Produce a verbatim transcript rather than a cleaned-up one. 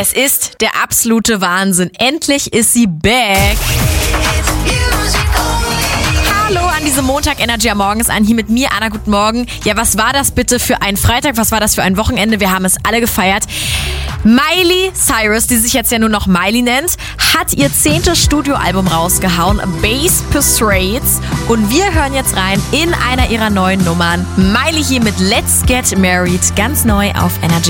Es ist der absolute Wahnsinn. Endlich ist sie back. Hallo an diesem Montag Energy am Morgens an. Hier mit mir, Anna, guten Morgen. Ja, was war das bitte für ein Freitag? Was war das für ein Wochenende? Wir haben es alle gefeiert. Miley Cyrus, die sich jetzt ja nur noch Miley nennt, hat ihr zehntes Studioalbum rausgehauen, Bass Persuades. Und wir hören jetzt rein in einer ihrer neuen Nummern. Miley hier mit Let's Get Married, ganz neu auf Energy.